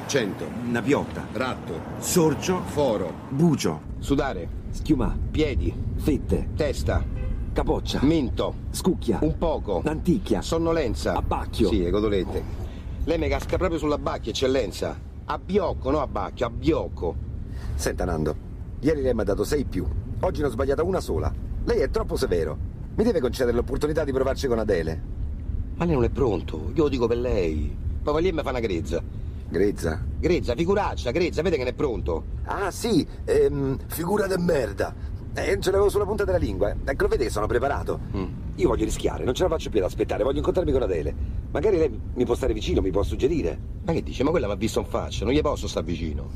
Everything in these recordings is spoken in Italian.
100. Una piotta. Ratto. Sorcio. Foro. Bugio. Sudare. Schiuma. Piedi. Fette. Testa. Capoccia. Mento. Scucchia. Un poco. Anticchia. Sonnolenza. Abbacchio. Sì, le cotolette. Lei mi casca proprio sull'abbacchio, eccellenza. Abbiocco, no abbacchio, abbiocco. Senta, Nando, ieri lei mi ha dato 6+. Oggi ne ho sbagliata una sola. Lei è troppo severo. Mi deve concedere l'opportunità di provarci con Adele. Ma lei non è pronto, io lo dico per lei. Poi lì mi fa una grezza. Grezza? Grezza, figuraccia, grezza, vede che ne è pronto. Ah, sì, figura de merda. Ce l'avevo sulla punta della lingua. Ecco, lo vede che sono preparato. Io voglio rischiare, non ce la faccio più ad aspettare, voglio incontrarmi con Adele. Magari lei mi può stare vicino, mi può suggerire. Ma che dice? Ma quella mi ha visto in faccia, non gli posso stare vicino.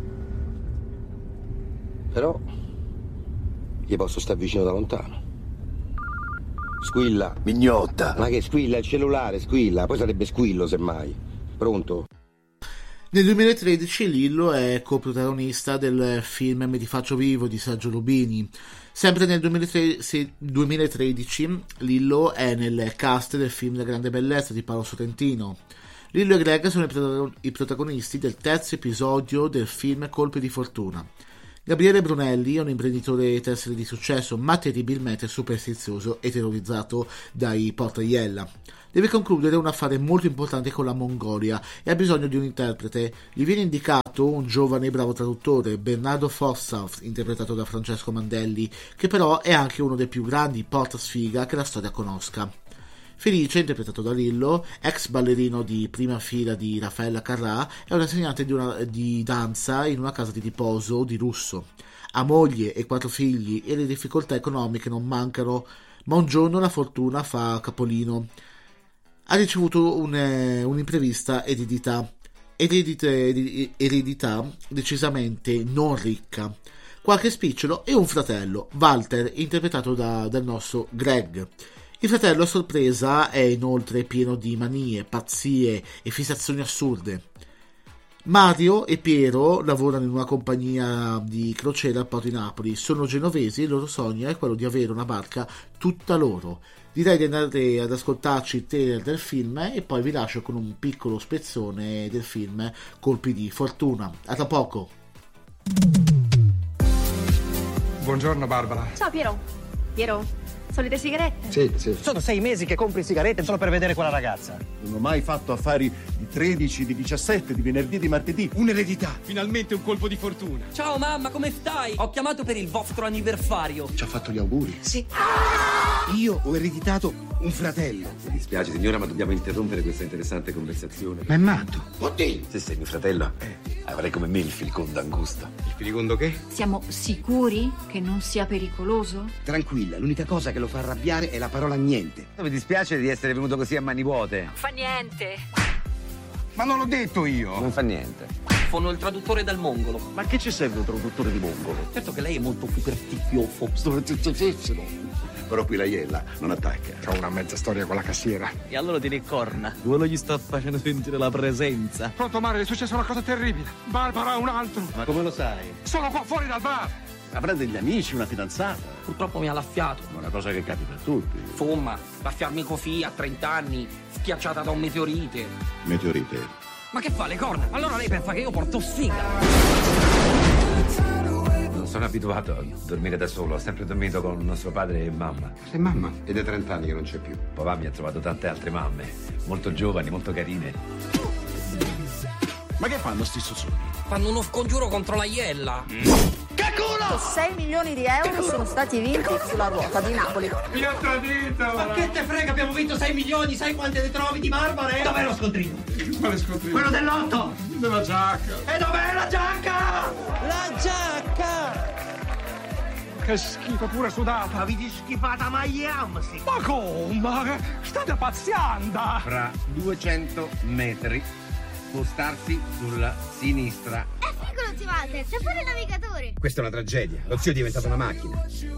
Però gli posso stare vicino da lontano. Squilla. Mignotta. Ma che squilla? Il cellulare squilla, poi sarebbe squillo semmai. Pronto? Nel 2013 Lillo è coprotagonista del film Mi rifaccio vivo di Sergio Rubini. Sempre nel 2013 Lillo è nel cast del film La grande bellezza di Paolo Sorrentino. Lillo e Greg sono i protagonisti del terzo episodio del film Colpi di fortuna. Gabriele Brunelli è un imprenditore tessile di successo, ma terribilmente superstizioso e terrorizzato dai portaiella. Deve concludere un affare molto importante con la Mongolia e ha bisogno di un interprete. Gli viene indicato un giovane e bravo traduttore, Bernardo Forsyth, interpretato da Francesco Mandelli, che però è anche uno dei più grandi portasfiga che la storia conosca. Felice, interpretato da Lillo, ex ballerino di prima fila di Raffaella Carrà, è un insegnante di danza in una casa di riposo di lusso. Ha moglie e 4 figli e le difficoltà economiche non mancano, ma un giorno la fortuna fa capolino. Ha ricevuto un'imprevista eredità decisamente non ricca, qualche spicciolo e un fratello, Walter, interpretato dal nostro Greg. Il fratello a sorpresa è inoltre pieno di manie, pazzie e fissazioni assurde. Mario e Piero lavorano in una compagnia di crociera a Porto di Napoli, sono genovesi e il loro sogno è quello di avere una barca tutta loro. Direi di andare ad ascoltarci il trailer del film e poi vi lascio con un piccolo spezzone del film Colpi di fortuna. A tra poco. Buongiorno Barbara. Ciao Piero. Piero, solite sigarette? Sì. Sono 6 mesi che compri sigarette solo per vedere quella ragazza. Non ho mai fatto affari di 13, di 17, di venerdì e di martedì. Un'eredità, finalmente un colpo di fortuna. Ciao mamma, come stai? Ho chiamato per il vostro anniversario. Ci ha fatto gli auguri? Sì. Io ho ereditato un fratello. Mi dispiace signora, ma dobbiamo interrompere questa interessante conversazione. Ma è matto. Oddio! Se sei mio fratello, avrai come me il filicondo angusto. Il filicondo che? Siamo sicuri che non sia pericoloso? Tranquilla, l'unica cosa che lo fa arrabbiare è la parola niente. Mi dispiace di essere venuto così a mani vuote. Fa niente. Ma non l'ho detto io. Non fa niente. Sono il traduttore dal mongolo. Ma che ci serve un traduttore di mongolo? Certo che lei è molto superstizioso. Però qui la Iella non attacca. C'ho una mezza storia con la cassiera. E allora tiene corna. Quello gli sta facendo sentire la presenza. Pronto Mario, è successa una cosa terribile. Barbara ha un altro. Ma come lo sai? Sono qua fuori dal bar. Avrà degli amici, una fidanzata. Purtroppo mi ha laffiato. È una cosa che capita a tutti. Fumma, laffiarmi così a 30 anni, schiacciata da un meteorite. Meteorite. Ma che fa, le corna? Allora lei pensa che io porto sfiga? Non sono abituato a dormire da solo, ho sempre dormito con nostro padre e mamma. Sei mamma? Ed è 30 anni che non c'è più. Papà mi ha trovato tante altre mamme, molto giovani, molto carine. Ma che fanno sti sozzoni? Fanno uno scongiuro contro la Iella. Che culo! 6 milioni di euro sono stati vinti sulla ruota di Napoli. Mi ha tradito. Ma che te frega, abbiamo vinto 6 milioni, sai quante ne trovi di Barbara? Dov'è lo scontrino? Quale scontrino? Quello dell'8! Della giacca. E dov'è la giacca? La giacca! Che schifo, pure sudata. Avete schifata Miami! Ma come? State pazziando. Fra 200 metri, spostarsi sulla sinistra. Piccolo Walter, c'è pure il navigatore. Questa è una tragedia. Lo zio è diventato una macchina.